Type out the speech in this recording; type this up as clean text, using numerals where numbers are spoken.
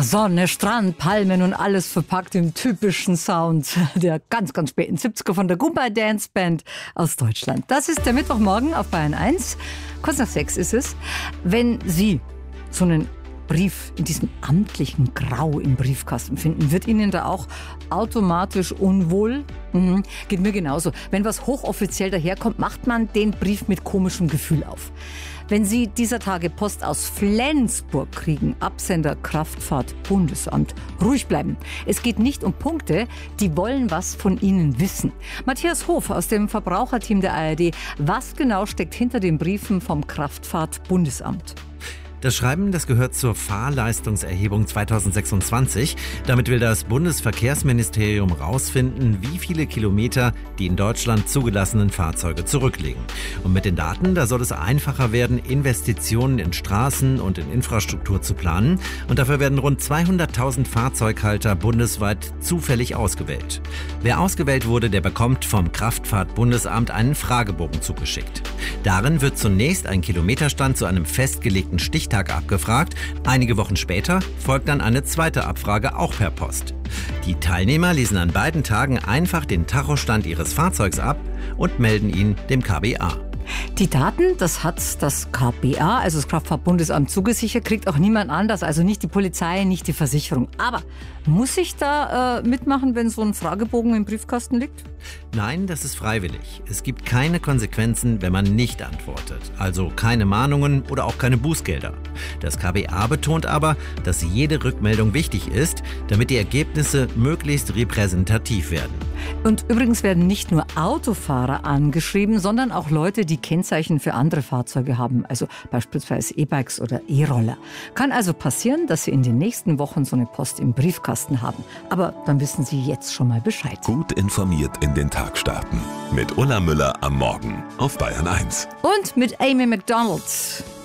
Sonne, Strand, Palmen und alles verpackt im typischen Sound der ganz, ganz späten 70er von der Goomba Dance Band aus Deutschland. Das ist der Mittwochmorgen auf Bayern 1. Kurz nach 6 ist es. Wenn Sie so einen Brief in diesem amtlichen Grau im Briefkasten finden, wird Ihnen da auch automatisch unwohl? Geht mir genauso. Wenn was hochoffiziell daherkommt, macht man den Brief mit komischem Gefühl auf. Wenn Sie dieser Tage Post aus Flensburg kriegen, Absender Kraftfahrt-Bundesamt, ruhig bleiben. Es geht nicht um Punkte, die wollen was von Ihnen wissen. Matthias Hof aus dem Verbraucherteam der ARD. Was genau steckt hinter den Briefen vom Kraftfahrt-Bundesamt? Das Schreiben, das gehört zur Fahrleistungserhebung 2026. Damit will das Bundesverkehrsministerium rausfinden, wie viele Kilometer die in Deutschland zugelassenen Fahrzeuge zurücklegen. Und mit den Daten, da soll es einfacher werden, Investitionen in Straßen und in Infrastruktur zu planen. Und dafür werden rund 200.000 Fahrzeughalter bundesweit zufällig ausgewählt. Wer ausgewählt wurde, der bekommt vom Kraftfahrt-Bundesamt einen Fragebogen zugeschickt. Darin wird zunächst ein Kilometerstand zu einem festgelegten Stichtag abgefragt. Einige Wochen später folgt dann eine zweite Abfrage, auch per Post. Die Teilnehmer lesen an beiden Tagen einfach den Tachostand ihres Fahrzeugs ab und melden ihn dem KBA. Die Daten, das hat das KBA, also das Kraftfahrt-Bundesamt, zugesichert, kriegt auch niemand anders, also nicht die Polizei, nicht die Versicherung. Aber muss ich da mitmachen, wenn so ein Fragebogen im Briefkasten liegt? Nein, das ist freiwillig. Es gibt keine Konsequenzen, wenn man nicht antwortet. Also keine Mahnungen oder auch keine Bußgelder. Das KBA betont aber, dass jede Rückmeldung wichtig ist, damit die Ergebnisse möglichst repräsentativ werden. Und übrigens werden nicht nur Autofahrer angeschrieben, sondern auch Leute, die Kennzeichen für andere Fahrzeuge haben, also beispielsweise E-Bikes oder E-Roller. Kann also passieren, dass Sie in den nächsten Wochen so eine Post im Briefkasten haben. Aber dann wissen Sie jetzt schon mal Bescheid. Gut informiert in den Tag starten. Mit Ulla Müller am Morgen auf Bayern 1. Und mit Amy McDonald.